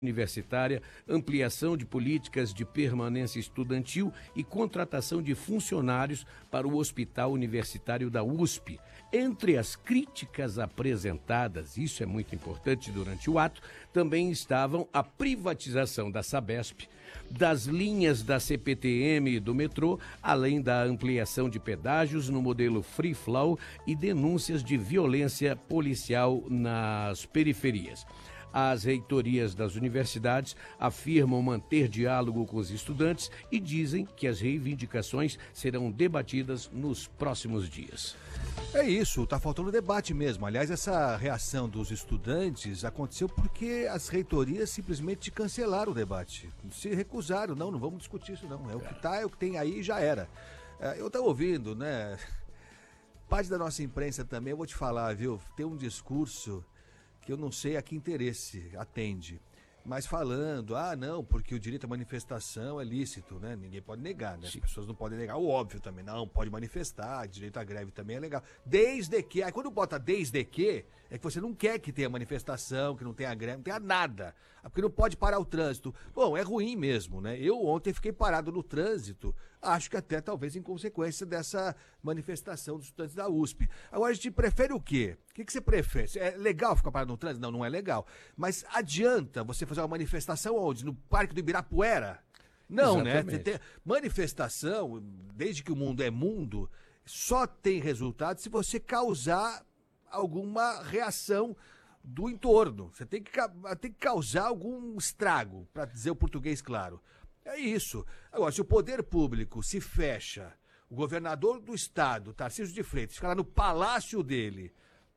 universitária, ampliação de políticas de permanência estudantil e contratação de funcionários para o Hospital Universitário da USP. Entre as críticas apresentadas, isso é muito importante durante o ato, também estavam a privatização da Sabesp, das linhas da CPTM e do metrô, além da ampliação de pedágios no modelo Free Flow e denúncias de violência policial nas periferias. As reitorias das universidades afirmam manter diálogo com os estudantes e dizem que as reivindicações serão debatidas nos próximos dias. É isso, tá faltando debate mesmo. Aliás, essa reação dos estudantes aconteceu porque as reitorias simplesmente cancelaram o debate. Se recusaram, não vamos discutir isso não. É o que tá, é o que tem aí e já era. Eu tava ouvindo, né? Parte da nossa imprensa também, eu vou te falar, viu? Tem um discurso que eu não sei a que interesse atende, mas falando, não, porque o direito à manifestação é lícito, né? Ninguém pode negar, né? As pessoas não podem negar o óbvio também, não, pode manifestar, direito à greve também é legal. Desde que, aí quando bota desde que, é que você não quer que tenha manifestação, que não tenha greve, não tenha nada, porque não pode parar o trânsito. Bom, é ruim mesmo, né? Eu ontem fiquei parado no trânsito, acho que até talvez em consequência dessa manifestação dos estudantes da USP. Agora, a gente prefere o quê? O que você prefere? É legal ficar parado no trânsito? Não, não é legal. Mas adianta você fazer uma manifestação onde? No Parque do Ibirapuera? Não, exatamente, né? Manifestação, desde que o mundo é mundo, só tem resultado se você causar alguma reação do entorno. Você tem que causar algum estrago, para dizer o português claro. É isso. Agora, se o poder público se fecha, o governador do estado, Tarcísio de Freitas, fica lá no palácio dele,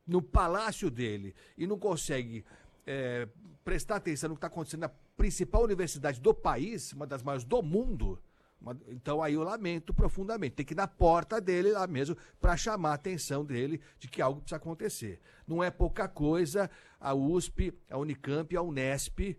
e não consegue prestar atenção no que está acontecendo na principal universidade do país, uma das maiores do mundo, então aí eu lamento profundamente. Tem que ir na porta dele lá mesmo para chamar a atenção dele de que algo precisa acontecer. Não é pouca coisa a USP, a Unicamp e a Unesp,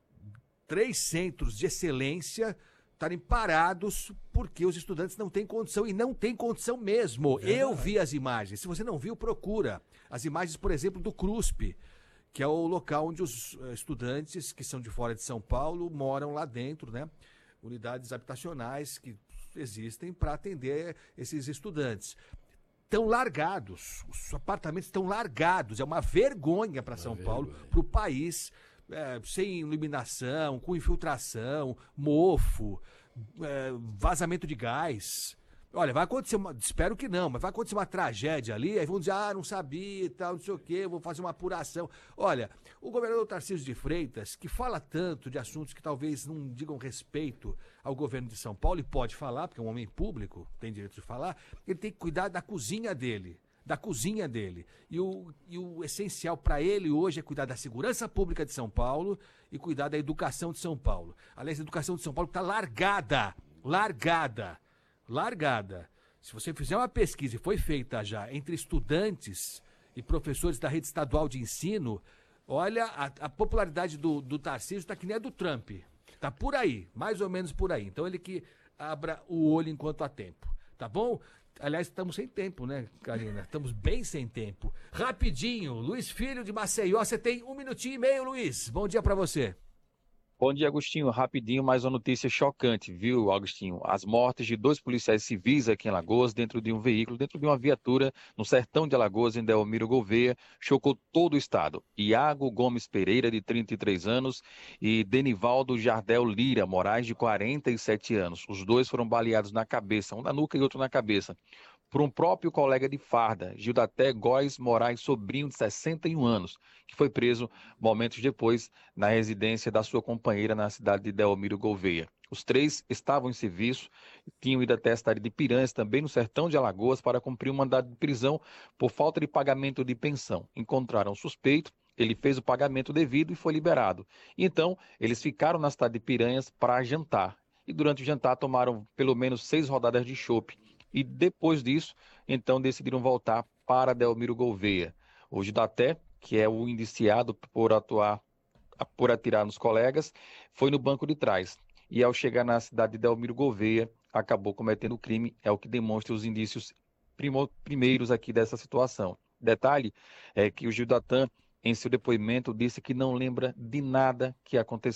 3 centros de excelência, estarem parados porque os estudantes não têm condição, e não têm condição mesmo. Verdade. Eu vi as imagens, se você não viu, procura. As imagens, por exemplo, do CRUSP, que é o local onde os estudantes que são de fora de São Paulo moram lá dentro, né? Unidades habitacionais que existem para atender esses estudantes. Estão largados, os apartamentos estão largados, é uma vergonha para São Paulo, para o país, sem iluminação, com infiltração, mofo, vazamento de gás. Olha, vai acontecer espero que não, mas vai acontecer uma tragédia ali, aí vão dizer, não sabia e tal, não sei o quê, vou fazer uma apuração. Olha, o governador Tarcísio de Freitas, que fala tanto de assuntos que talvez não digam respeito ao governo de São Paulo, e pode falar, porque é um homem público, tem direito de falar, ele tem que cuidar da cozinha dele. E o essencial para ele hoje é cuidar da segurança pública de São Paulo e cuidar da educação de São Paulo. Aliás, a educação de São Paulo está largada. Se você fizer uma pesquisa, e foi feita já, entre estudantes e professores da rede estadual de ensino, olha, a popularidade do Tarcísio está que nem a do Trump. Está por aí, mais ou menos por aí. Então ele que abra o olho enquanto há tempo, tá bom? Aliás, estamos sem tempo, né, Karina? Estamos bem sem tempo. Rapidinho, Luiz Filho de Maceió, você tem 1 minutinho e meio, Luiz. Bom dia para você. Bom dia, Agostinho. Rapidinho, mais uma notícia chocante, viu, Agostinho? As mortes de 2 policiais civis aqui em Alagoas, dentro de um veículo, dentro de uma viatura, no sertão de Alagoas, em Delmiro Gouveia, chocou todo o estado. Iago Gomes Pereira, de 33 anos, e Denivaldo Jardel Lira Moraes, de 47 anos. Os dois foram baleados na cabeça, um na nuca e outro na cabeça, por um próprio colega de farda, Gildaté Góes Moraes Sobrinho, de 61 anos, que foi preso momentos depois na residência da sua companheira na cidade de Delmiro Gouveia. Os 3 estavam em serviço, tinham ido até a cidade de Piranhas, também no sertão de Alagoas, para cumprir um mandado de prisão por falta de pagamento de pensão. Encontraram o suspeito, ele fez o pagamento devido e foi liberado. Então, eles ficaram na cidade de Piranhas para jantar. E durante o jantar tomaram pelo menos 6 rodadas de chopp. E depois disso, então, decidiram voltar para Delmiro Gouveia. O Gildaté, que é o indiciado por atirar nos colegas, foi no banco de trás. E ao chegar na cidade de Delmiro Gouveia, acabou cometendo o crime, é o que demonstra os indícios primeiros aqui dessa situação. Detalhe é que o Gildaté, em seu depoimento, disse que não lembra de nada que aconteceu.